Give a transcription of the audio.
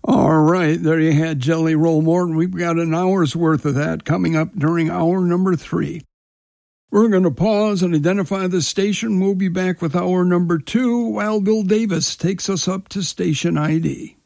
All right, there you had Jelly Roll Morton. We've got an hour's worth of that coming up during hour number 3. We're going to pause and identify the station. We'll be back with hour number 2 while Bill Davis takes us up to station ID.